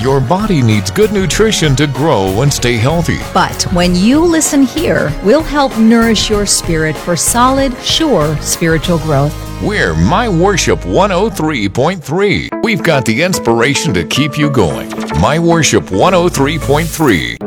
Your body needs good nutrition to grow and stay healthy. But when you listen here, we'll help nourish your spirit for solid, sure spiritual growth. We're My Worship 103.3. We've got the inspiration to keep you going. My Worship 103.3.